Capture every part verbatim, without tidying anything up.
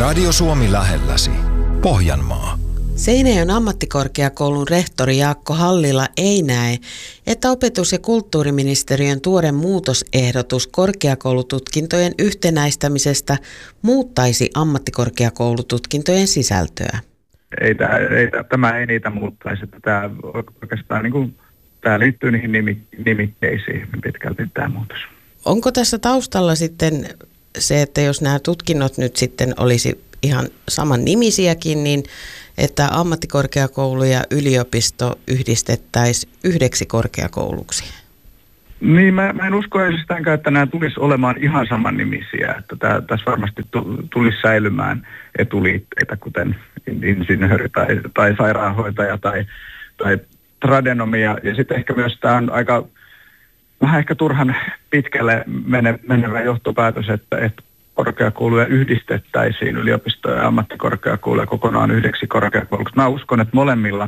Radio Suomi lähelläsi. Pohjanmaa. Seinäjoen ammattikorkeakoulun rehtori Jaakko Hallila ei näe, että opetus- ja kulttuuriministeriön tuore muutosehdotus korkeakoulututkintojen yhtenäistämisestä muuttaisi ammattikorkeakoulututkintojen sisältöä. Ei, tämä, ei, tämä ei niitä muuttaisi. Tämä, oikeastaan, niin kuin, tämä liittyy niihin nimikkeisiin pitkälti tämä muutos. Onko tässä taustalla sitten se, että jos nämä tutkinnot nyt sitten olisi ihan saman nimisiäkin, niin että ammattikorkeakoulu ja yliopisto yhdistettäisiin yhdeksi korkeakouluksi? Niin, mä, mä en usko ensistänkään, että nämä tulisi olemaan ihan saman nimisiä. Että tämä, tässä varmasti tulisi säilymään etuliitteitä, kuten insinööri tai, tai sairaanhoitaja tai, tai tradenomia. Ja sitten ehkä myös tämä on aika vähän ehkä turhan pitkälle mene, menevä johtopäätös, että, että korkeakouluja yhdistettäisiin yliopistoja ja ammattikorkeakouluja kokonaan yhdeksi korkeakouluksi. Mä uskon, että molemmilla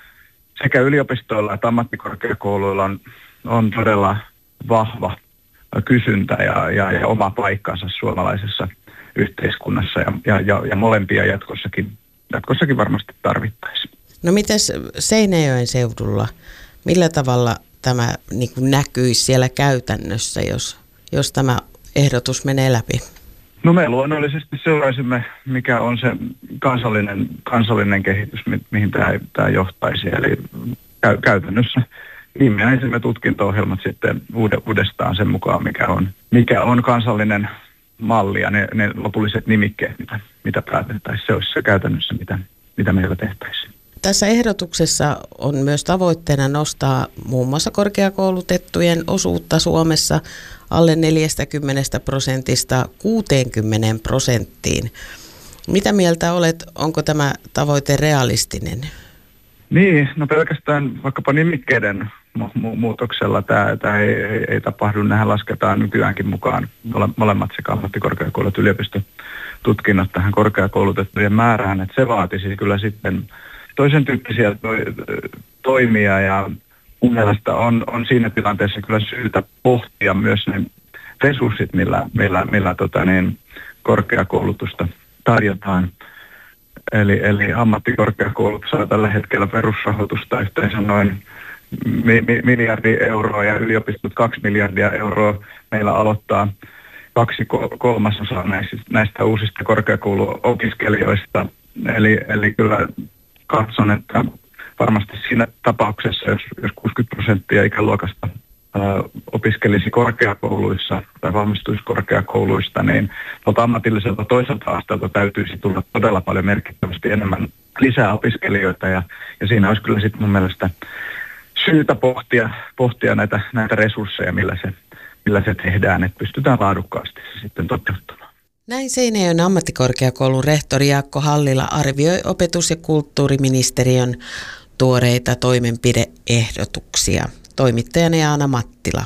sekä yliopistoilla että ammattikorkeakouluilla on, on todella vahva kysyntä ja, ja, ja oma paikkansa suomalaisessa yhteiskunnassa ja, ja, ja, ja molempia jatkossakin, jatkossakin varmasti tarvittaisiin. No mites Seinäjoen seudulla, millä tavalla tämä niin kuin näkyisi siellä käytännössä, jos, jos tämä ehdotus menee läpi? No me luonnollisesti seuraisimme, mikä on se kansallinen, kansallinen kehitys, mi- mihin tämä, tämä johtaisi. Eli kä- käytännössä ilmeisimme tutkinto-ohjelmat sitten uudestaan sen mukaan, mikä on, mikä on kansallinen malli ja ne, ne lopulliset nimikkeet, mitä, mitä päätettäisiin. Se olisi se käytännössä, mitä, mitä meillä tehtäisiin. Tässä ehdotuksessa on myös tavoitteena nostaa muun muassa korkeakoulutettujen osuutta Suomessa alle neljäkymmentä prosentista kuuteenkymmeneen prosenttiin. Mitä mieltä olet, onko tämä tavoite realistinen? Niin, no pelkästään vaikkapa nimikkeiden mu- muutoksella tämä, tämä ei, ei, ei tapahdu. Nehän lasketaan nykyäänkin mukaan mole, molemmat sekä ammattikorkeakoulut ja yliopistotutkinnot tähän korkeakoulutettujen määrään. Että se vaatisi kyllä sitten toisen tyyppisiä to, toimia ja mun mielestä on, on siinä tilanteessa kyllä syytä pohtia myös ne resurssit, millä, millä, millä tota niin, korkeakoulutusta tarjotaan. Eli, eli ammattikorkeakoulut saa tällä hetkellä perusrahoitusta yhteensä noin mi, mi, miljardi euroa ja yliopistot kaksi miljardia euroa. Meillä aloittaa kaksi kolmasosaa näistä, näistä uusista korkeakouluopiskelijoista. Eli, eli kyllä katson, että varmasti siinä tapauksessa, jos, jos kuusikymmentä prosenttia ikäluokasta ää, opiskelisi korkeakouluissa tai valmistuisi korkeakouluista, niin tuolta ammatilliselta toiselta asteelta täytyisi tulla todella paljon merkittävästi enemmän lisää opiskelijoita. Ja, ja siinä olisi kyllä sitten mun mielestä syytä pohtia, pohtia näitä, näitä resursseja, millä se, millä se tehdään, että pystytään laadukkaasti se sitten toteuttamaan. Näin Seinäjoen ammattikorkeakoulun rehtori Jaakko Hallila arvioi opetus- ja kulttuuriministeriön tuoreita toimenpideehdotuksia. Toimittajana Jaana Mattila.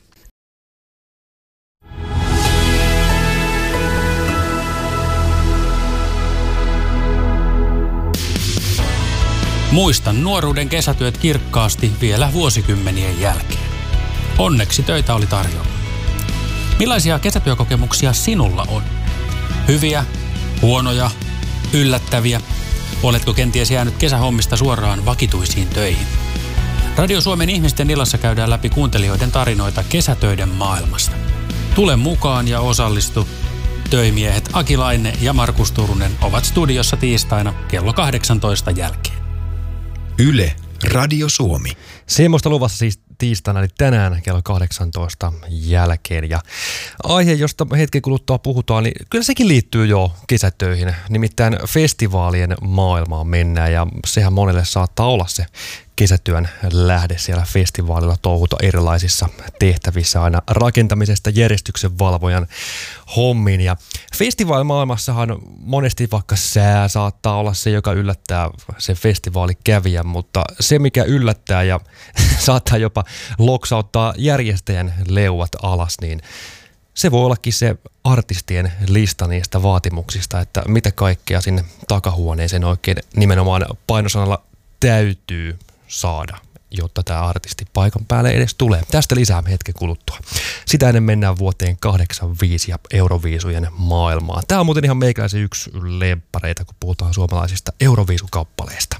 Muistan nuoruuden kesätyöt kirkkaasti vielä vuosikymmenien jälkeen. Onneksi töitä oli tarjolla. Millaisia kesätyökokemuksia sinulla on? Hyviä, huonoja, yllättäviä? Oletko kenties jäänyt kesähommista suoraan vakituisiin töihin? Radio Suomen ihmisten illassa käydään läpi kuuntelijoiden tarinoita kesätöiden maailmasta. Tule mukaan ja osallistu. Töimiehet Aki Laine ja Markus Turunen ovat studiossa tiistaina kello kahdeksantoista jälkeen. Yle, Radio Suomi. Semmoista luvassa siis tiistaina, eli tänään kello kahdeksantoista jälkeen. Ja aihe, josta hetken kuluttua puhutaan, niin kyllä sekin liittyy jo kesätöihin. Nimittäin festivaalien maailmaan mennään ja sehän monelle saattaa olla se kesätyön lähde siellä festivaalilla touhuta erilaisissa tehtävissä aina rakentamisesta järjestyksen valvojan hommiin. Ja festivaalimaailmassahan monesti vaikka sää saattaa olla se, joka yllättää se festivaalikävijän, mutta se mikä yllättää ja saattaa jopa loksauttaa järjestäjän leuat alas, niin se voi ollakin se artistien lista niistä vaatimuksista, että mitä kaikkea sinne takahuoneeseen oikein nimenomaan painosanalla täytyy saada. jotta tämä artisti paikan päälle edes tulee. Tästä lisää hetken kuluttua. Sitä ennen mennään vuoteen kahdeksankymmentäviisi ja Euroviisujen maailmaan. Tämä on muuten ihan meikäläisen yksi lemppareita, kun puhutaan suomalaisista Euroviisukappaleista.